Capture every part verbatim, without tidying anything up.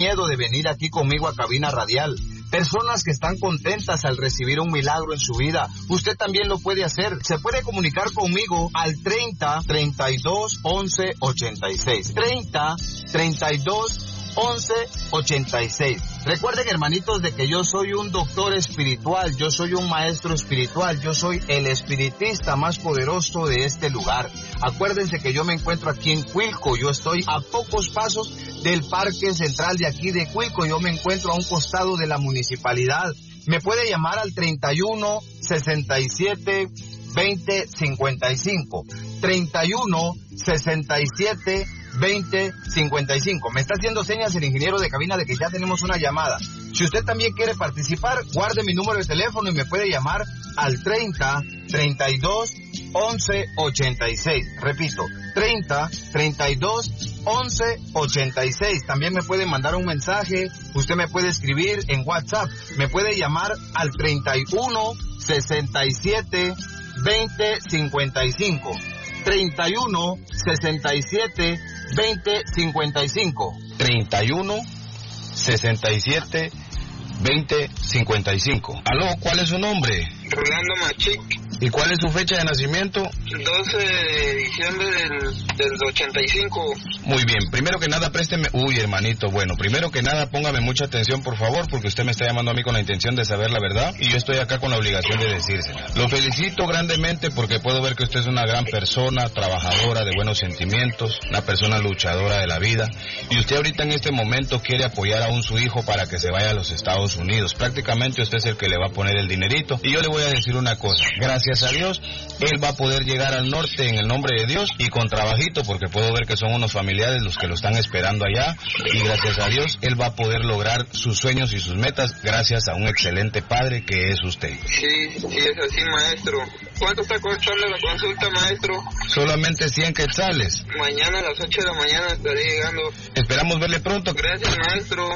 miedo de venir aquí conmigo a Cabina Radial. Personas que están contentas al recibir un milagro en su vida. Usted también lo puede hacer. Se puede comunicar conmigo al treinta, treinta y dos, once, ochenta y seis. treinta, treinta y dos, once, ochenta y seis. Recuerden, hermanitos, de que yo soy un doctor espiritual, yo soy un maestro espiritual, yo soy el espiritista más poderoso de este lugar. Acuérdense que yo me encuentro aquí en Cuilco, yo estoy a pocos pasos del Parque Central de aquí de Cuilco, yo me encuentro a un costado de la municipalidad. Me puede llamar al treinta y uno, sesenta y siete, veinte, cincuenta y cinco. treinta y uno, sesenta y siete, veinte, cincuenta y cinco. Me está haciendo señas el ingeniero de cabina de que ya tenemos una llamada. Si usted también quiere participar, guarde mi número de teléfono y me puede llamar al treinta, treinta y dos, once, ochenta y seis. Repito, treinta, treinta y dos, once, ochenta y seis. También me puede mandar un mensaje, usted me puede escribir en WhatsApp, me puede llamar al treinta y uno, sesenta y siete, veinte, cincuenta y cinco. treinta y uno, sesenta y siete, veinte, cincuenta y cinco. treinta y uno, sesenta y siete, veinte, cincuenta y cinco. Aló, ¿cuál es su nombre? Rolando Machic. ¿Y cuál es su fecha de nacimiento? doce de diciembre del, del ochenta y cinco. Muy bien, primero que nada présteme... Uy, hermanito, bueno, primero que nada póngame mucha atención, por favor, porque usted me está llamando a mí con la intención de saber la verdad y yo estoy acá con la obligación de decírsela. Lo felicito grandemente porque puedo ver que usted es una gran persona, trabajadora, de buenos sentimientos, una persona luchadora de la vida, y usted ahorita en este momento quiere apoyar a un su hijo para que se vaya a los Estados Unidos. Prácticamente usted es el que le va a poner el dinerito, y yo le voy a decir una cosa, gracias a Dios, él va a poder llegar al norte en el nombre de Dios y con trabajito, porque puedo ver que son unos familiares los que lo están esperando allá, y gracias a Dios él va a poder lograr sus sueños y sus metas gracias a un excelente padre que es usted. Sí, sí es así, maestro. ¿Cuánto está costando la consulta, maestro? Solamente cien quetzales. Mañana a las ocho de la mañana estaré llegando. Esperamos verle pronto. Gracias, maestro.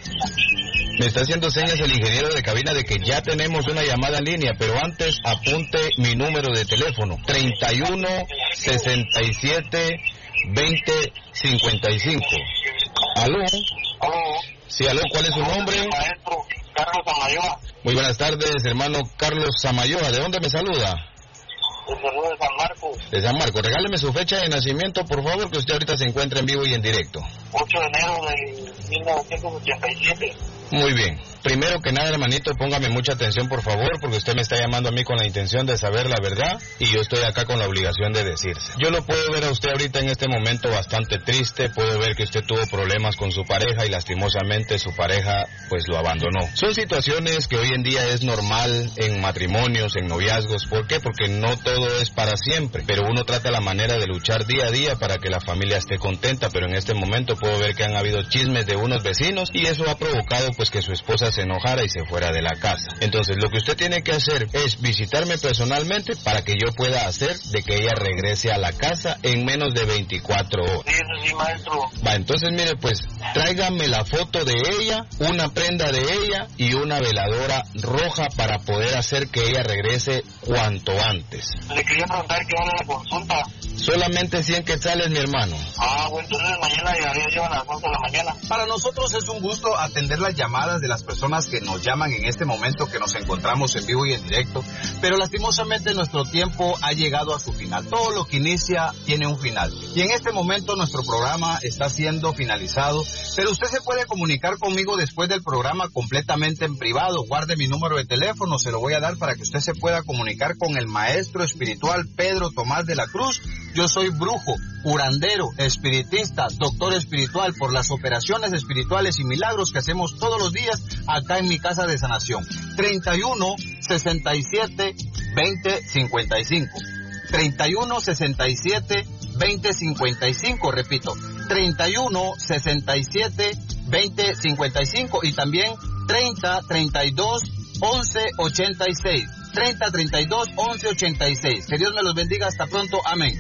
Me está haciendo señas el ingeniero de cabina de que ya tenemos una llamada en línea, pero antes apunte mi número de teléfono, treinta y uno, sesenta y siete, veinte, cincuenta y cinco. ¿Aló? Aló. Sí, aló, ¿cuál es su nombre? Maestro, Carlos Samayoa. Muy buenas tardes, hermano Carlos Samayoa. ¿De dónde me saluda? De saludo de San Marcos. De San Marcos. Regáleme su fecha de nacimiento, por favor, que usted ahorita se encuentra en vivo y en directo. ocho de enero de mil novecientos ochenta y siete. Muy bien. Primero que nada, hermanito, póngame mucha atención, por favor, porque usted me está llamando a mí con la intención de saber la verdad y yo estoy acá con la obligación de decirse. Yo lo puedo ver a usted ahorita en este momento bastante triste, puedo ver que usted tuvo problemas con su pareja y lastimosamente su pareja pues lo abandonó. Son situaciones que hoy en día es normal en matrimonios, en noviazgos. ¿Por qué? Porque no todo es para siempre, pero uno trata la manera de luchar día a día para que la familia esté contenta, pero en este momento puedo ver que han habido chismes de unos vecinos y eso ha provocado pues que su esposa se enojara y se fuera de la casa. Entonces lo que usted tiene que hacer es visitarme personalmente para que yo pueda hacer de que ella regrese a la casa en menos de veinticuatro horas. Sí, eso sí, maestro. Va, entonces mire pues, tráigame la foto de ella, una prenda de ella y una veladora roja para poder hacer que ella regrese cuanto antes. Le quería preguntar qué hora la consulta. Solamente cien quetzales, mi hermano. Ah, bueno, entonces mañana llegaría yo a las once de la mañana. Para nosotros es un gusto atender las llamadas de las personas que nos llaman en este momento que nos encontramos en vivo y en directo, pero lastimosamente nuestro tiempo ha llegado a su final. Todo lo que inicia tiene un final. Y en este momento nuestro programa está siendo finalizado, pero usted se puede comunicar conmigo después del programa completamente en privado. Guarde mi número de teléfono, se lo voy a dar para que usted se pueda comunicar con el maestro espiritual Pedro Tomás de la Cruz. Yo soy brujo, curandero, espiritista, doctor espiritual por las operaciones espirituales y milagros que hacemos todos los días acá en mi casa de sanación. treinta y uno, sesenta y siete, veinte, cincuenta y cinco. treinta y uno, sesenta y siete, veinte, cincuenta y cinco, repito. treinta y uno, sesenta y siete, veinte, cincuenta y cinco y también treinta, treinta y dos, once, ochenta y seis. treinta, treinta y dos, once, ochenta y seis. Que Dios me los bendiga. Hasta pronto. Amén.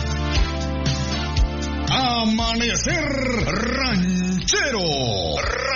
Amanecer Ranchero.